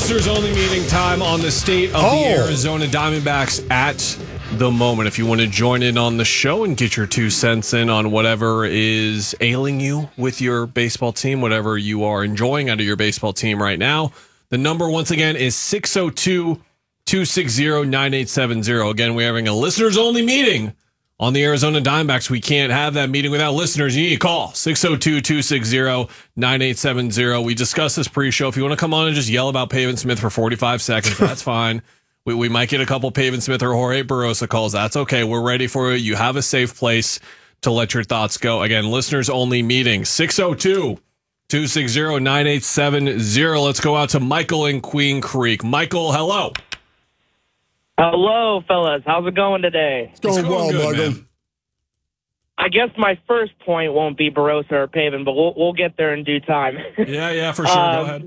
listeners only meeting time on the state of the Arizona Diamondbacks at the moment. If you want to join in on the show and get your 2 cents in on whatever is ailing you with your baseball team, whatever you are enjoying out of your baseball team right now, the number once again is 602-260-9870. Again, we're having a listeners only meeting on the Arizona Diamondbacks. We can't have that meeting without listeners. You need to call 602-260-9870. We discussed this pre-show. If you want to come on and just yell about Pavin Smith for 45 seconds, that's fine. We might get a couple Pavin Smith or Jorge Barrosa calls. That's okay. We're ready for you. You have a safe place to let your thoughts go. Again, listeners only meeting 602-260-9870. Let's go out to Michael in Queen Creek. Michael, hello. Hello, fellas. How's it going today? It's going well, good, Michael. man. I guess my first point won't be Barrosa or Pavin, but we'll get there in due time. Yeah, for sure. Go ahead.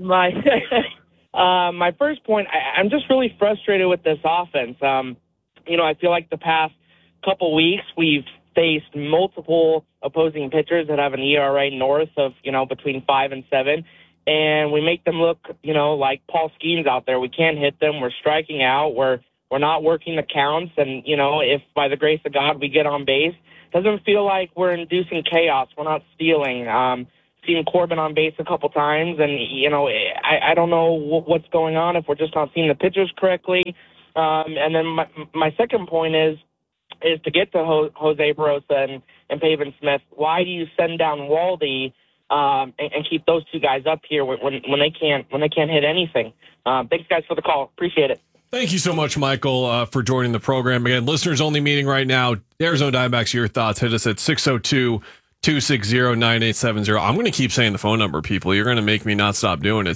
My first point, I'm just really frustrated with this offense. I feel like the past couple weeks we've faced multiple opposing pitchers that have an ERA north of, between 5 and 7. And we make them look, like Paul Skeens out there. We can't hit them. We're striking out. We're not working the counts. And, if by the grace of God we get on base, doesn't feel like we're inducing chaos. We're not stealing. Seen Corbin on base a couple times, and, I don't know what's going on, if we're just not seeing the pitchers correctly. And then my second point is to get to Jose Barrosa and Pavin Smith. Why do you send down Waldy and keep those two guys up here when they can't hit anything? Thanks, guys, for the call. Appreciate it. Thank you so much, Michael, for joining the program. Again, listeners only meeting right now. Arizona Diamondbacks, your thoughts. Hit us at 602-260-9870. I'm going to keep saying the phone number, people. You're going to make me not stop doing it.